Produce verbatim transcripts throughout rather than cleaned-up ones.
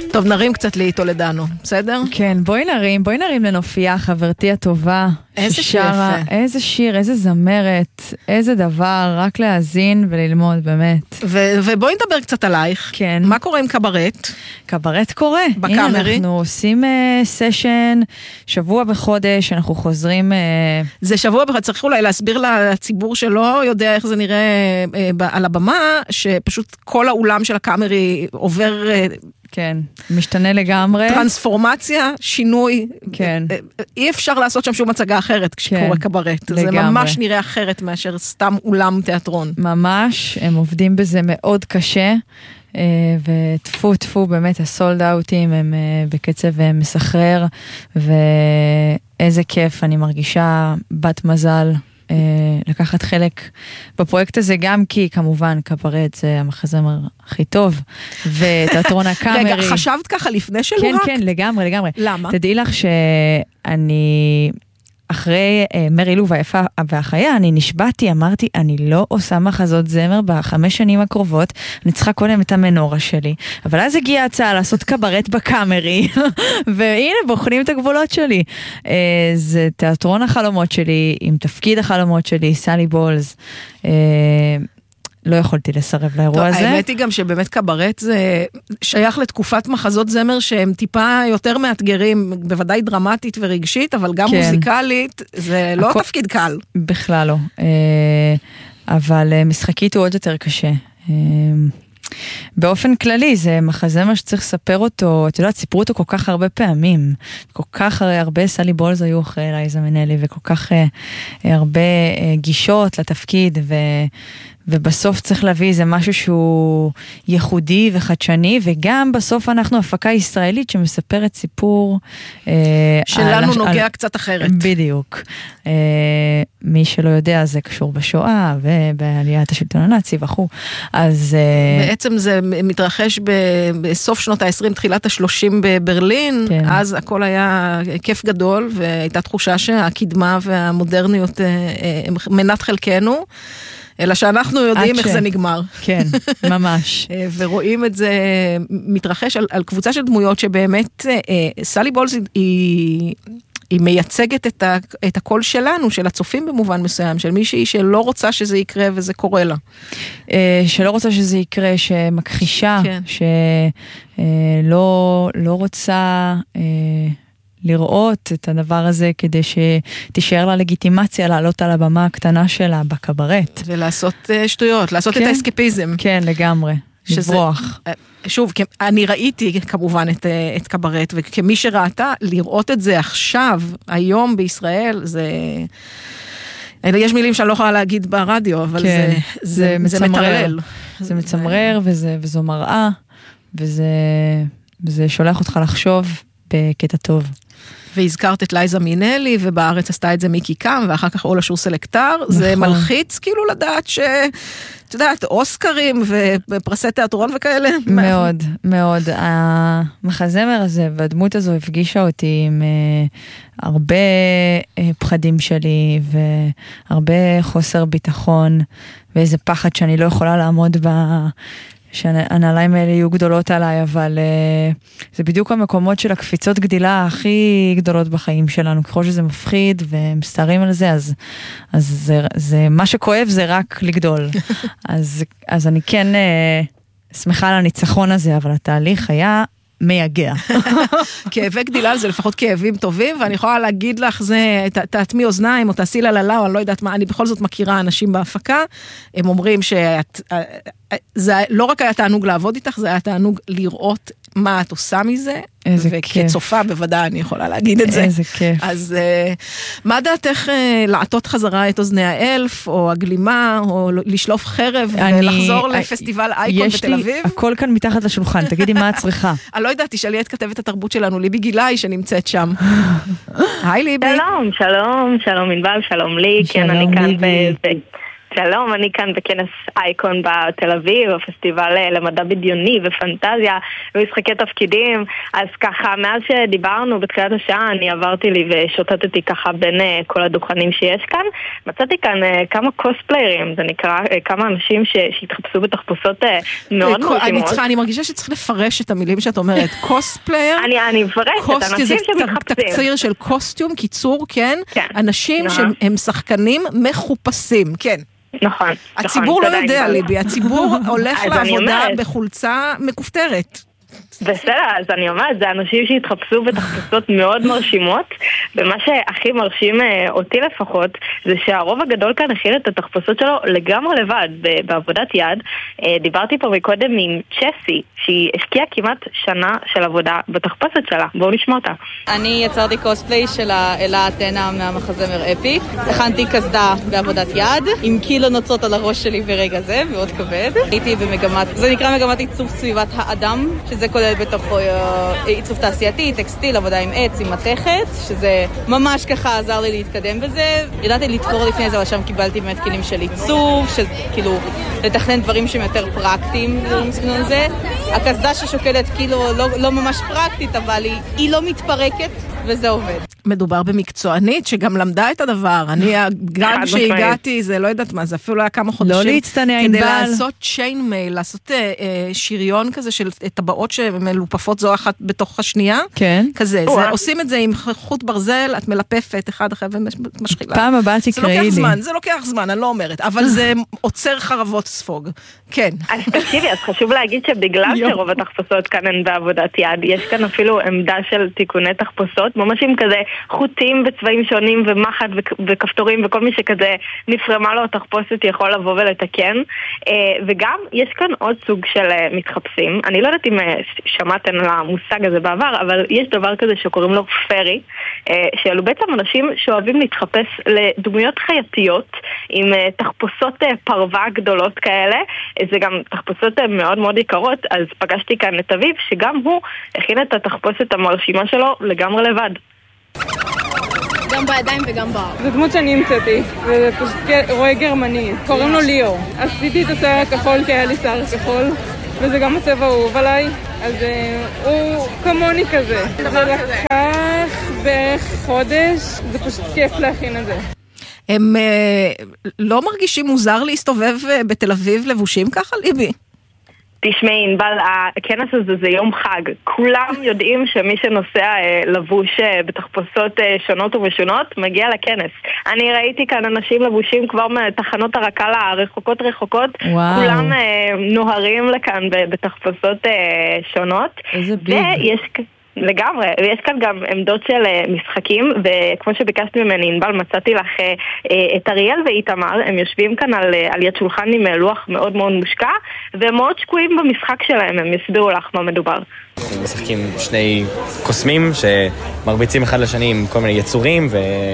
טוב, נרים קצת ליטולדנו, בסדר? כן, בואי נרים, בואי נרים לנופיה, חברתי הטובה. איזה ששרה, שיר יפה. איזה שיר, איזה זמרת, איזה דבר, רק להאזין וללמוד, באמת. ו- ובואי נדבר קצת עלייך. כן. מה קורה עם קברט? קברט קורה. בקאמרי? הנה, אנחנו עושים uh, סשן, שבוע בחודש, אנחנו חוזרים... Uh, זה שבוע בכלל, צריך אולי להסביר לציבור שלא יודע איך זה נראה uh, על הבמה, שפשוט כל האולם של הקאמרי עובר... Uh, כן, משתנה לגמרי. טרנספורמציה, שינוי. כן. אי אפשר לעשות שם שום הצגה אחרת כשקורה כן, קברט. לגמרי. זה ממש נראה אחרת מאשר סתם אולם תיאטרון. ממש, הם עובדים בזה מאוד קשה, וטפו טפו באמת הסולד אאוטים הם בקצב מסחרר, ואיזה כיף, אני מרגישה בת מזל לקחת חלק בפרויקט הזה, גם כי כמובן קברט זה המחזמר הכי טוב, ותיאטרון הקאמרי. רגע, חשבת ככה לפני שלו כן, רק? כן, לגמרי, לגמרי. למה? תדעי לך שאני... אחרי מרי לו והיפה והחיה, אני נשבעתי, אמרתי, אני לא עושה מחזות זמר בחמש שנים הקרובות, אני צריכה קודם את המנורה שלי, אבל אז הגיעה הצעה לעשות קברט בקאמרי, והנה בוחנים את הגבולות שלי. זה תיאטרון החלומות שלי, עם תפקיד החלומות שלי, סלי בולס, לא יכולתי לסרב לאירוע הזה. האמת היא גם שבאמת קברט זה שייך לתקופת מחזות זמר שהם טיפה יותר מאתגרים, בוודאי דרמטית ורגשית, אבל גם מוזיקלית, זה לא תפקיד קל. בכלל לא. אבל משחקית הוא עוד יותר קשה. באופן כללי, זה מחזמר שצריך לספר אותו, את יודעת, סיפרו אותו כל כך הרבה פעמים, כל כך הרבה סלי בולס היו אחרי אלייזה מינלי, וכל כך הרבה גישות לתפקיד, ו... ובסוף צריך להביא איזה משהו שהוא ייחודי וחדשני, וגם בסוף אנחנו הפקה ישראלית שמספרת סיפור... שלנו על, נוגע על, קצת אחרת. בדיוק. מי שלא יודע, זה קשור בשואה, ובעליית השלטון הנאצי וכו'. אז... בעצם זה מתרחש בסוף שנות ה-עשרים, תחילת ה-שלושים בברלין, כן. אז הכל היה כיף גדול, והייתה תחושה שהקדמה והמודרניות מנת חלקנו, אלא שאנחנו יודעים איך זה נגמר. כן, ממש. ורואים את זה מתרחש על, על קבוצה של דמויות שבאמת, סלי בולס היא, היא מייצגת את, ה, את הקול שלנו, של הצופים במובן מסוים, של מישהי שלא רוצה שזה יקרה וזה קורה לה. שלא רוצה שזה יקרה, שמכחישה, כן. שלא לא רוצה... לראות את הדבר הזה כדי שתישאר לה לגיטימציה לעלות על הבמה הקטנה שלה בקברט. ולעשות שטויות, לעשות כן, את האסקפיזם. כן, לגמרי. לברוח. שוב, אני ראיתי כמובן את, את קברט, וכמי שראתה, לראות את זה עכשיו, היום בישראל, זה... יש מילים שאני לא יכולה להגיד ברדיו, אבל כן, זה, זה, זה, זה מטרלל. זה מצמרר, וזה, וזו מראה, וזה, וזה שולח אותך לחשוב בקטע טוב. והזכרת את לייזה מינלי, ובארץ עשתה את זה מיקי קאם, ואחר כך אולה שור סלקטר, נכון. זה מלחיץ כאילו לדעת ש... את יודעת, אוסקרים ופרסי תיאטרון וכאלה. מאוד, מאוד. המחזמר הזה והדמות הזו הפגישה אותי עם הרבה פחדים שלי, והרבה חוסר ביטחון, ואיזה פחד שאני לא יכולה לעמוד ב... שהנעליים האלה יהיו גדולות עליי, אבל uh, זה בדיוק המקומות של הקפיצות גדילה הכי גדולות בחיים שלנו, ככל שזה מפחיד ומסתרים על זה, אז, אז זה, זה, מה שכואב זה רק לגדול. אז, אז אני כן uh, שמחה על הניצחון הזה, אבל התהליך היה מייגע. כאבי גדילה זה לפחות כאבים טובים, ואני יכולה להגיד לך, זה, תעתמי אוזניים, או תעשי לה ללה, או אני לא יודעת מה, אני בכל זאת מכירה אנשים בהפקה, הם אומרים שאת, זה לא רק היה תענוג לעבוד איתך, זה היה תענוג לראות מה את עושה מזה, וכצופה בוודאי אני יכולה להגיד את זה. איזה כיף. אז מה דעתך לעטות חזרה את אוזני האלף, או הגלימה, או לשלוף חרב, ולחזור לפסטיבל אייקון בתל אביב? יש לי הכל כאן מתחת לשולחן, תגידי מה את צריכה. אני לא יודעת, תשאלי את כתבת התרבות שלנו, ליבי גילאי שנמצאת שם. היי ליבי. שלום, שלום, שלום ענבל, שלום לי, כן, אני כאן שלום, אני כאן בכנס אייקון בתל אביב, הפסטיבל למדע בדיוני ופנטזיה ומשחקי תפקידים. אז ככה, מאז שדיברנו בתחילת השעה, אני עברתי לי ושוטטתי ככה בין כל הדוכנים שיש כאן. מצאתי כאן כמה קוספליירים, זה נקרא, כמה אנשים שהתחפשו בתחפושות מאוד מרשימות. אני מרגישה שצריך לפרש את המילים שאת אומרת. קוספלייר, אני מפרשת, אנשים שמתחפשים. תקציר של קוסטיום, קיצור, כן? אנשים שהם שחקנים מחופשים, כן. נכון. הציבור לא יודע, ליבי, הציבור הולך לעבודה בחולצה מכופתרת. בסדר, אז אני אומרת, זה אנשים שהתחפשו בתחפושות מאוד מרשימות, ומה שהכי מרשים אותי לפחות, זה שהרוב הגדול כאן הכין את התחפושות שלו לגמרי לבד, בעבודת יד. דיברתי פה מקודם עם צ'סי, שהיא השקיעה כמעט שנה של עבודה בתחפושת שלה. בואו נשמע אותה. אני יצרתי קוספליי של אלה אתנה מהמחזמר אפיק. הכנתי קסדה בעבודת יד, עם קילו נוצות על הראש שלי ברגע זה, מאוד כבד. הייתי במגמת, זה נקרא מגמת עיצוב סביבת האדם, שזה כולל בתוך עיצוב תעשייתי, טקסטיל, עבודה עם עץ, עם מתכת, שזה ממש ככה עזר לי להתקדם בזה. ידעתי לתפור לפני זה, אבל שם קיבלתי באמת כלים של עיצוב, של כאילו לתכנן דברים שהם יותר פרקטיים, מסגנון זה. הקסדה ששוקלת כאילו לא, לא ממש פרקטית, אבל היא, היא לא מתפרקת, וזה עובד. מדובר במקצוענית שגם למדה את הדבר. אני גם שהגעתי, זה לא יודעת מה, זה אפילו היה כמה חודשים. לא להצטנע עם בעל. כדי לעשות צ'יין מייל, לעשות אה, אה, שריון כזה של טבעות שמלופפות זו אחת בתוך השנייה. כן. כזה. זה, עושים את זה עם חוט ברזל, את מלפפת אחד אחרי ומשחילה. פעם הבאה תקראי לי. זה לוקח זמן, זה לוקח זמן, אני לא אומרת, אבל זה עוצר חרבות ספוג. כן. אז תקשיבי, אז חשוב להגיד שבגלל שרוב התחפושות כאן הן בעבודת יד, יש כאן אפילו עמדה של תיקוני תחפושות, ממש עם כזה חוטים בצבעים שונים ומחט וכפתורים וכל מי שכזה נפרמה לו התחפושת יכול לבוא ולתקן. וגם יש כאן עוד סוג של מתחפשים. אני לא יודעת אם שמעתם על המושג הזה בעבר, אבל יש דבר כזה שקוראים לו פרי, שאלו בעצם אנשים שאוהבים להתחפש לדמויות חייתיות עם תחפושות פרווה גדולות כאלה. זה גם תחפושות מאוד מאוד יקרות, אז פגשתי כאן את אביב שגם הוא הכין את התחפושת המרשימה שלו לגמרי לבד. גם בידיים וגם באר. זו דמות שאני המצאתי, וזה פשוט רואה גרמני, קוראים לו ליאו. עשיתי את השיער הכחול כי היה לי שיער כחול, וזה גם הצבע אהוב עליי, אז הוא כמוני כזה. זה לקח בערך חודש, זה פשוט כיף להכין את זה. הם לא מרגישים מוזר להסתובב בתל אביב לבושים ככה, ליבי? תשמעי, ענבל, הכנס הזה זה יום חג. כולם יודעים שמי שנוסע לבוש בתחפושות שונות ומשונות מגיע לכנס. אני ראיתי כאן אנשים לבושים כבר מתחנות הרק"ל הרחוקות רחוקות. וואו. כולם נוהרים לכאן בתחפושות שונות. איזה ביג. ויש... לגמרי, ויש כאן גם עמדות של משחקים, וכמו שביקשתי ממני ענבל, מצאתי לך את אריאל ואיתמר, הם יושבים כאן על, על יד שולחן עם לוח מאוד מאוד מושקע, והם מאוד שקועים במשחק שלהם, הם יסבירו לך מה מדובר. משחקים שני קוסמים שמרביצים אחד לשני עם כל מיני יצורים ו...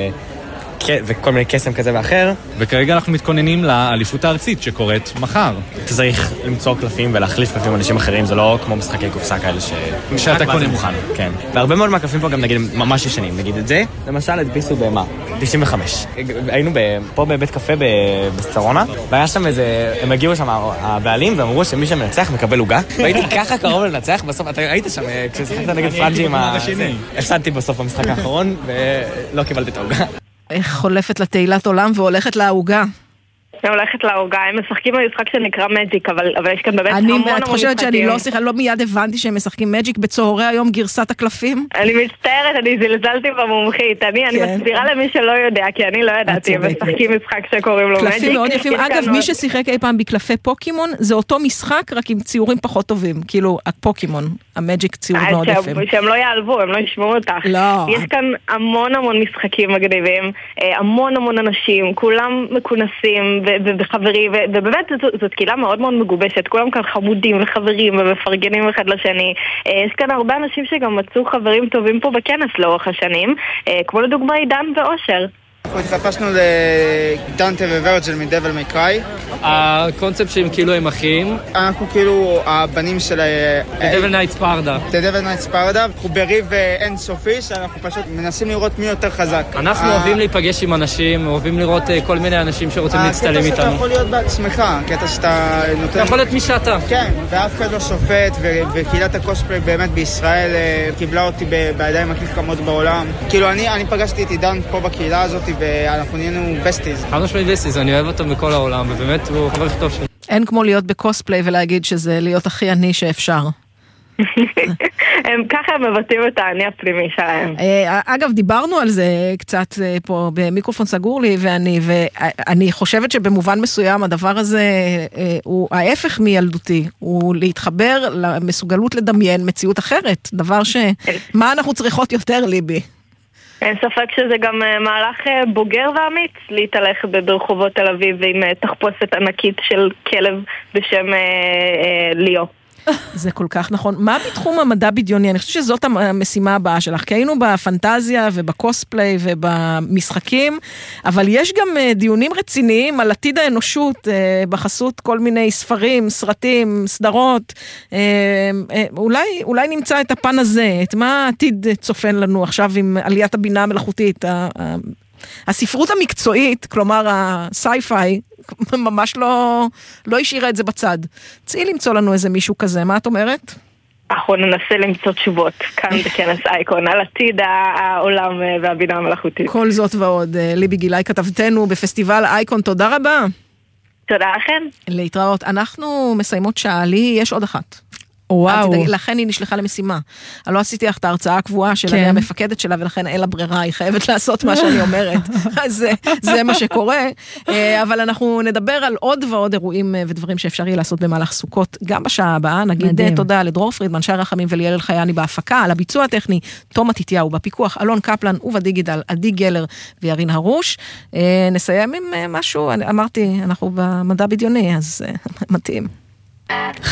וכל מיני קסם כזה ואחר. וכרגע אנחנו מתכוננים לאליפות הארצית שקורית מחר. אתה צריך למצוא קלפים ולהחליף קלפים עם אנשים אחרים, זה לא כמו משחקי קופסה כאלה ש... שאתה קונה מוכן. כן. והרבה מאוד מהקלפים פה גם נגיד ממש ישנים. נגיד את זה, למשל הדפיסו במה? תשעים וחמש. היינו פה בבית קפה בשרונה, והיה שם איזה... הם הגיעו שם הבעלים ואמרו שמי שמנצח מקבל עוגה. והייתי ככה קרוב לנצח, בסוף אתה היית שם כששחקת נגד פרנג'י עם ה... הפסדתי בסוף במשחק האחרון ולא קיבלתי את העוגה. איך חולפת לתהילת עולם והולכת להוגה? אני הולכת להוגה, הם משחקים במשחק שנקרא מג'יק, אבל, אבל יש כאן באמת המון המון משחקים. את חושבת שאני לא שיחה, לא מיד הבנתי שהם משחקים מג'יק בצהרי היום גרסת הקלפים? אני מצטערת, אני זלזלתי במומחית, אני, אני מסבירה למי שלא יודע, כי אני לא ידעתי, הם משחקים משחק שקוראים לו מג'יק. קלפים מאוד יפים, אגב, מי ששיחק אי פעם בקלפי פוקימון, זה אותו משחק, רק עם ציורים פחות טובים, כאילו הפוקימון, המג'יק ציורים מאוד יפים. שהם לא יעלבו, הם לא ישמעו אותך. לא. יש כאן המון המון משחקים מגניבים, המון המון אנשים, כולם מכונסים וחברים, ובאמת זאת קהילה מאוד מאוד מגובשת, כולם כאן חמודים וחברים ומפרגנים אחד לשני. יש כאן הרבה אנשים שגם מצאו חברים טובים פה בכנס לאורך השנים, כמו לדוגמה עידן ואושר. אנחנו התחפשנו לדנטה וורג'ל מדבל מיי קריי. הקונספט שהם כאילו הם אחים. אנחנו כאילו הבנים של... The Devil Knights Parda. The Devil Knights Parda. אנחנו בריב אינסופי, שאנחנו פשוט מנסים לראות מי יותר חזק. אנחנו אוהבים להיפגש עם אנשים, אוהבים לראות כל מיני אנשים שרוצים להצטלם איתנו. הקטע שאתה יכול להיות בעצמך, קטע שאתה נותן... אתה יכול להיות מי שאתה. כן, ואף אחד לא שופט, וקהילת הקוספליי באמת בישראל קיבלה אותי בידיים הכי חכמות בעולם. כאילו אני פגשתי את עידן פה בקהילה הזאת, ואנחנו נהיינו בסטיז. חד משמעית בסטיז, אני אוהב אותו בכל העולם, ובאמת הוא חבר הכי טוב שלי. אין כמו להיות בקוספליי ולהגיד שזה להיות הכי עני שאפשר. הם ככה מבטאים את העני הפנימי שלהם. אגב, דיברנו על זה קצת פה במיקרופון סגור לי, ואני, ואני חושבת שבמובן מסוים הדבר הזה הוא ההפך מילדותי, הוא להתחבר למסוגלות לדמיין מציאות אחרת, דבר שמה אנחנו צריכות יותר, ליבי? אין ספק שזה גם מהלך בוגר ואמיץ להתהלך ברחובות תל אביב עם תחפושת ענקית של כלב בשם ליאו. זה כל כך נכון. מה בתחום המדע בדיוני? אני חושבת שזאת המשימה הבאה שלך, כי היינו בפנטזיה ובקוספליי ובמשחקים, אבל יש גם דיונים רציניים על עתיד האנושות בחסות כל מיני ספרים, סרטים, סדרות. אולי, אולי נמצא את הפן הזה, את מה העתיד צופן לנו עכשיו עם עליית הבינה המלאכותית, הספרות המקצועית, כלומר הסייפיי, ממש לא, לא השאירה את זה בצד. צאי למצוא לנו איזה מישהו כזה, מה את אומרת? אנחנו ננסה למצוא תשובות כאן בכנס אייקון על עתיד העולם והבינה המלאכותית. כל זאת ועוד, ליבי גילאי כתבתנו בפסטיבל אייקון, תודה רבה. תודה לכם. להתראות. אנחנו מסיימות שעה, לי יש עוד אחת. וואו. לכן היא נשלחה למשימה. אני לא עשיתי לך את ההרצאה הקבועה של אני המפקדת שלה, ולכן אין לה ברירה, היא חייבת לעשות מה שאני אומרת. אז זה מה שקורה. אבל אנחנו נדבר על עוד ועוד אירועים ודברים שאפשר יהיה לעשות במהלך סוכות, גם בשעה הבאה. נגיד תודה לדרור פרידמן, שי רחמים וליאל אלחייני בהפקה, על הביצוע הטכני, תום מתתיהו בפיקוח, אלון קפלן ובדיגיטל, עדי גלר וירין הרוש. נסיים עם משהו, אמרתי, אנחנו במדע בדיוני, אז מתאים.